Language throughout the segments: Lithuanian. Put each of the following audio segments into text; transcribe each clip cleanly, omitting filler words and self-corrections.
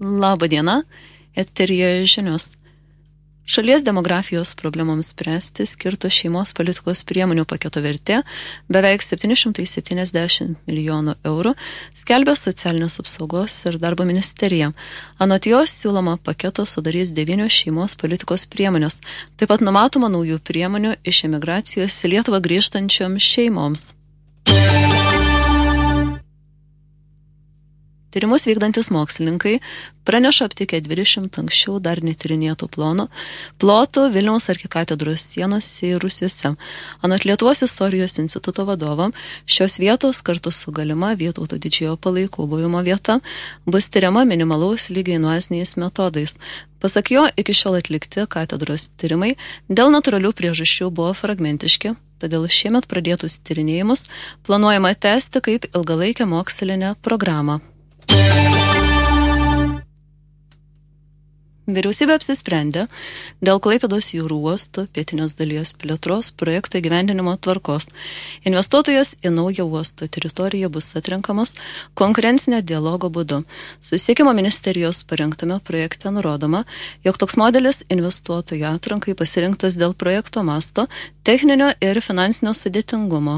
Labą dieną, eteryje žinios. Šalies demografijos problemoms spręsti skirto šeimos politikos priemonių paketo vertė beveik 770 milijonų eurų skelbia Socialinės apsaugos ir darbo ministerija. Anot jos siūloma paketą sudarys 9 šeimos politikos priemonės. Taip pat numatoma naujų priemonių iš emigracijos į Lietuvą grįžtančioms šeimoms. Tyrimus vykdantis mokslininkai praneša aptikę 20 anksčiau dar netyrinėtų plotų Vilniaus arkikatedros sienose ir Rusiuose. Anot Lietuvos istorijos instituto vadovo, šios vietos kartu su galima Vytauto didžiojo palaikų buvimo vieta bus tyriama minimalaus lygio invaziniais metodais. Pasak jo, iki šiol atlikti katedros tyrimai dėl natūralių priežasčių buvo fragmentiški, todėl šiemet pradėtus tyrinėjimus planuojama tęsti kaip ilgalaikę mokslinę programą. Vyriausybė apsisprendė dėl Klaipėdos jūrų uosto pietinės dalies plėtros projekto įgyvendinimo tvarkos. Investuotojas į naują uosto teritoriją bus atrenkamas konkurencinio dialogo būdu. Susisiekimo ministerijos parengtame projekte nurodoma, jog toks modelis investuotojų atrankai pasirinktas dėl projekto masto, techninio ir finansinio sudėtingumo.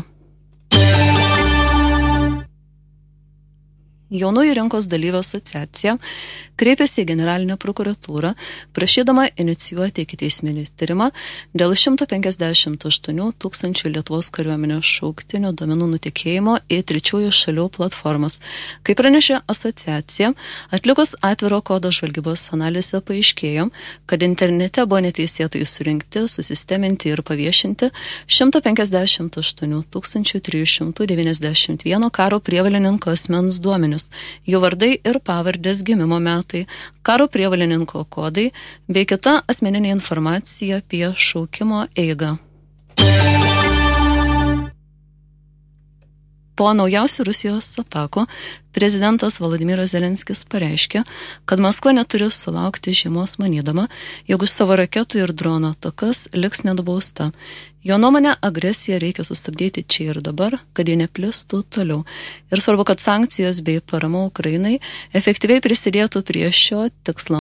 Jaunųjų rinkos dalyvių asociacija kreipėsi į generalinę prokuratūrą, prašydama inicijuoti ikiteisminį tyrimą dėl 158 tūkstančių Lietuvos kariuomenės šauktinių duomenų nutekėjimo į trečiųjų šalių platformas. Kaip pranešė asociacija, atlikus atviro kodo žvalgybos analizę paaiškėjo, kad internete buvo neteisėtai surinkti, susisteminti ir paviešinti 158 391 karo prievalininko asmens duomenys, jų vardai ir pavardės gimimo metai, karo prievalininko kodai bei kita asmeninė informacija apie šaukimo eigą. Po naujausių Rusijos atakų prezidentas Volodymyras Zelenskis pareiškė, kad Maskva neturi sulaukti žiemos manydama, jog už savo raketų ir drono atakas liks nedubausta. Jo nuomonė, agresiją reikia sustabdyti čia ir dabar, kad jie neplistų toliau. Ir svarbu, kad sankcijos bei parama Ukrainai efektyviai prisidėtų prie šio tikslo.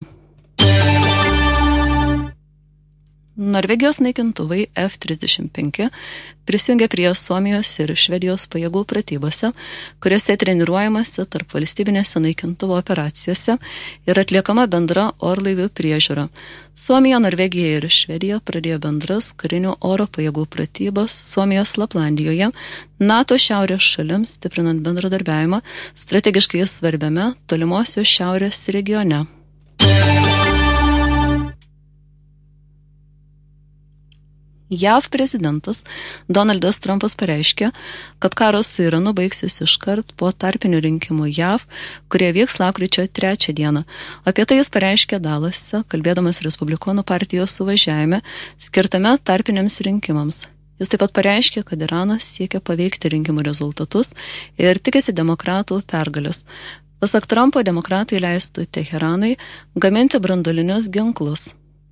Norvegijos naikintuvai F-35 prisijungė prie Suomijos ir Švedijos pajėgų pratybose, kuriuose treniruojamasi tarp valstybinėse naikintuvo operacijose ir atliekama bendra orlaivių priežiūra. Suomija, Norvegija ir Švedija pradėjo bendras karinių oro pajėgų pratybas Suomijos Laplandijoje, NATO šiaurės šalims stiprinant bendradarbiavimą strategiškai svarbiame tolimosios šiaurės regione. JAV prezidentas Donaldas Trumpas pareiškė, kad karas su Iranu baigsis iškart po tarpinių rinkimų JAV, kurie vyks lapkričio 3 dieną. Apie tai jis pareiškė Dalase, kalbėdamas Respublikonų partijos suvažiavime, skirtame tarpiniams rinkimams. Jis taip pat pareiškė, kad Iranas siekia paveikti rinkimų rezultatus ir tikisi demokratų pergalės. Pasak Trumpo, demokratai leistų Teheranui gaminti branduolinius ginklus.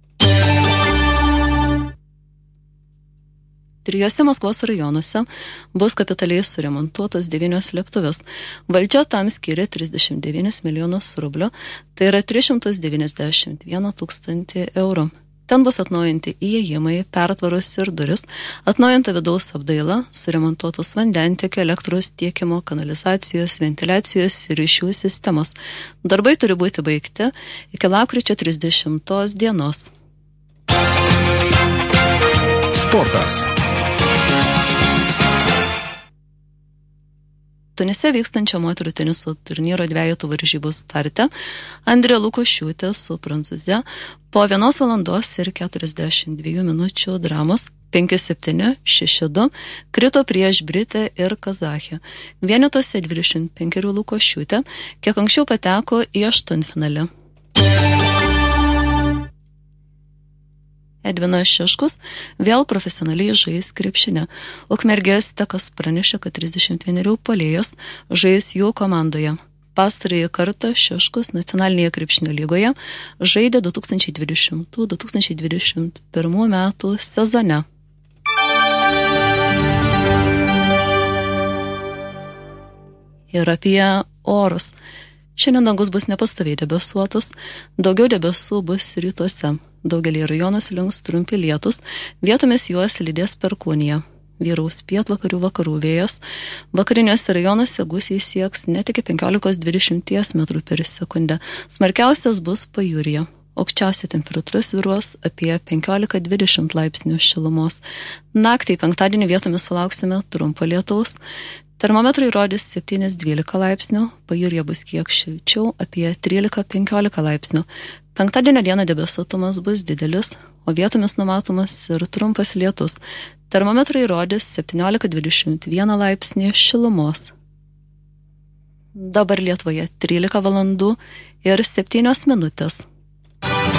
3 Maskvos rajonuose bus kapitaliai suremontuotos 9 slėptuvės. Valdžia tam skiria 39 milijonus rublių, tai yra 391 tūkstantį eurų. Ten bus atnaujinti įėjimai, pertvaros ir duris, atnaujinta vidaus apdaila, suremontuotos vandentiekio, elektros tiekimo, kanalizacijos, ventiliacijos ir ryšių sistemos. Darbai turi būti baigti iki lapkričio 30 dienos. Sportas. Tunise vykstančio moterų teniso turnyro dvejetų varžybų starte Andrė Lukošiūtė su Prancūze po 1 valandos ir 42 minučių dramos 5-7, 6-2 krito prieš Britę ir Kazachę. Vienetose 25 Lukošiūtė kiek anksčiau pateko į aštuntfinalį. Edvinas Šeškus vėl profesionaliai žais krepšinę. Ukmergės Tekas pranešė, kad 31 puolėjas žais jų komandoje. Pastarąjį kartą Šeškus nacionalinėje krepšinio lygoje žaidė 2020-2021 metų sezone. Ir apie orus. Šiandien dangus bus nepastoviai debesuotas, daugiau debesų bus rytuose. Daugelį rajonų slinks trumpi lietus, vietomis juos lydės perkūnija. Vyraus pietvakarių vakarų vėjas, vakariniuose rajonuose gūsiai sieks net iki 15-20 metrų per sekundę. Smarkiausias bus pajūryje. Aukščiausia temperatūra svyruos apie 15-20 laipsnių šilumos. Naktį penktadienį vietomis sulauksime trumpo lietaus. Termometrai rodys 7-12 laipsnių, pajūryje bus kiek šilčiau, apie 13-15 laipsnių. Penktadienio dieną debesuotumas bus didelis, o vietomis numatomas ir trumpas lietus. Termometrai rodys 17-21 laipsnį šilumos. Dabar Lietuvoje 13 valandų ir 7 minutės.